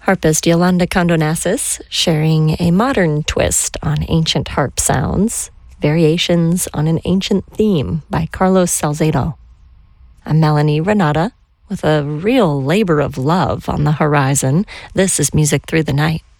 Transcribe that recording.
Harpist Yolanda Condonassis sharing a modern twist on ancient harp sounds, Variations on an Ancient Theme by Carlos Salcedo. I'm Melanie Renata with a real labor of love on the horizon. This is Music Through the Night.